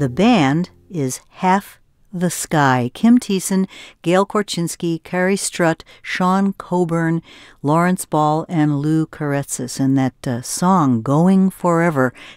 The band is Half the Sky. Kim Thiessen, Gail Korchinski, Carrie Strutt, Sean Coburn, Lawrence Ball, and Lou Karetsis. And that song, Going Forever,